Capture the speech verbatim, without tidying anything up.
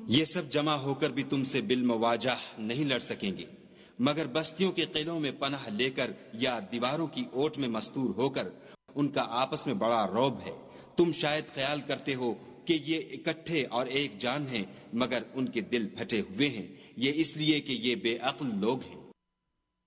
ये सब जमा होकर भी तुमसे बिलमवाजाह नहीं लड़ सकेंगे, मगर बस्तियों के किलों में पनाह लेकर या दीवारों की ओट में मस्तूर होकर उनका आपस में बड़ा रौब है। तुम शायद ख्याल करते हो कि ये इकट्ठे और एक जान हैं, मगर उनके दिल फटे हुए हैं। ये इसलिए कि ये बेअक्ल लोग हैं।